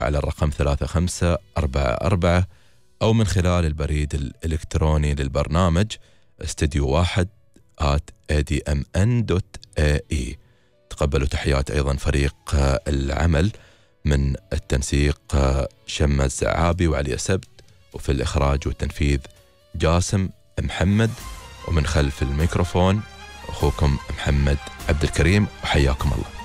على الرقم 3544 أو من خلال البريد الإلكتروني للبرنامج studio1@admn.ae. تقبلوا تحيات أيضا فريق العمل من التنسيق شمة الزعابي وعلي سبت، وفي الإخراج والتنفيذ جاسم محمد، ومن خلف الميكروفون أخوكم محمد عبد الكريم، وحياكم الله.